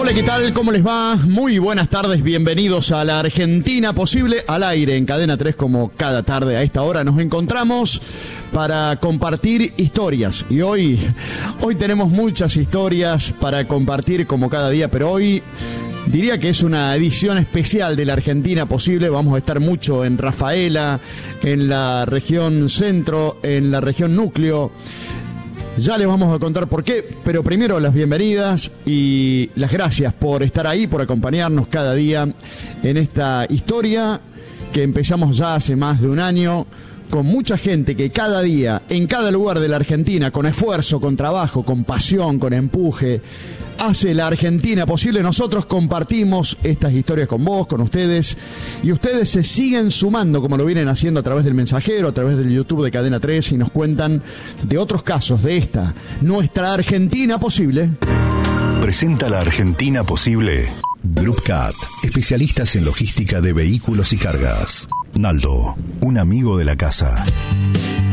Hola, ¿qué tal? ¿Cómo les va? Muy buenas tardes, bienvenidos a La Argentina Posible, al aire en Cadena 3, como cada tarde a esta hora nos encontramos para compartir historias. Y hoy tenemos muchas historias para compartir como cada día, pero hoy diría que es una edición especial de La Argentina Posible. Vamos a estar mucho en Rafaela, en la región centro, en la región núcleo. Ya les vamos a contar por qué, pero primero las bienvenidas y las gracias por estar ahí, por acompañarnos cada día en esta historia que empezamos ya hace más de un año, con mucha gente que cada día, en cada lugar de la Argentina, con esfuerzo, con trabajo, con pasión, con empuje, hace La Argentina Posible. Nosotros compartimos estas historias con vos, con ustedes, y ustedes se siguen sumando, como lo vienen haciendo a través del mensajero, a través del YouTube de Cadena 3, y nos cuentan de otros casos de esta, nuestra Argentina Posible. Presenta La Argentina Posible Group Cat, especialistas en logística de vehículos y cargas. Naldo, un amigo de la casa.